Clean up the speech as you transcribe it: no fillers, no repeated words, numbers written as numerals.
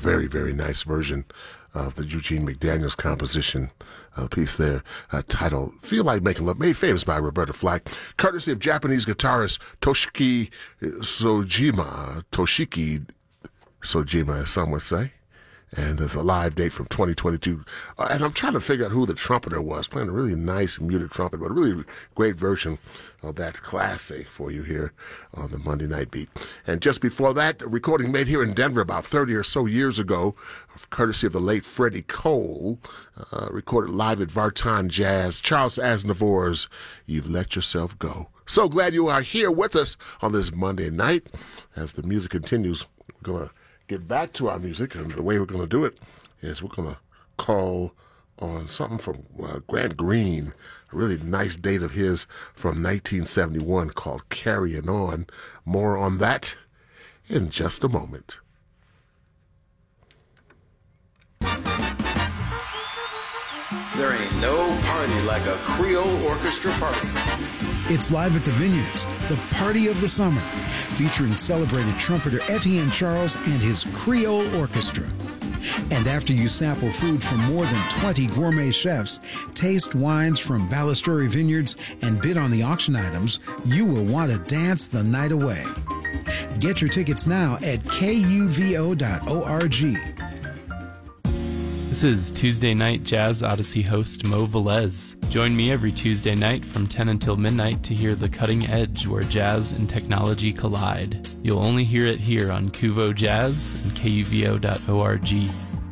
very, very nice version of the Eugene McDaniels composition piece there, titled Feel Like Making Love, made famous by Roberta Flack, courtesy of Japanese guitarist Toshiki Sojima, as some would say. And there's a live date from 2022. And I'm trying to figure out who the trumpeter was, playing a really nice muted trumpet, but a really great version of that classic for you here on the Monday Night Beat. And just before that, a recording made here in Denver about 30 or so years ago, courtesy of the late Freddie Cole, recorded live at Vartan Jazz, Charles Aznavour's You've Let Yourself Go. So glad you are here with us on this Monday night. As the music continues, we're going to get back to our music, and the way we're going to do it is we're going to call on something from Grant Green, a really nice date of his from 1971 called Carrying On. More on that in just a moment. There ain't no party like a Creole orchestra party. It's live at the Vineyards, the party of the summer, featuring celebrated trumpeter Etienne Charles and his Creole Orchestra. And after you sample food from more than 20 gourmet chefs, taste wines from Ballasturi Vineyards, and bid on the auction items, you will want to dance the night away. Get your tickets now at kuvo.org. This is Tuesday Night Jazz Odyssey host Mo Velez. Join me every Tuesday night from 10 until midnight to hear the cutting edge where jazz and technology collide. You'll only hear it here on Kuvo Jazz and kuvo.org.